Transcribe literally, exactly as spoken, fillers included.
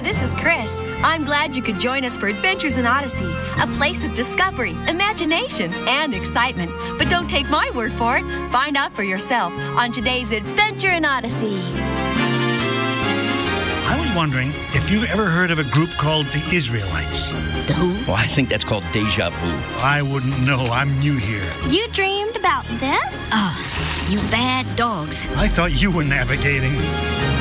this is Chris. I'm glad you could join us for Adventures in Odyssey, a place of discovery, imagination, and excitement. But don't take my word for it. Find out for yourself on today's Adventure in Odyssey. I was wondering if you've ever heard of a group called the Israelites. The who? Well, I think that's called deja vu. I wouldn't know. I'm new here. You dreamed about this? Oh, you bad dogs. I thought you were navigating.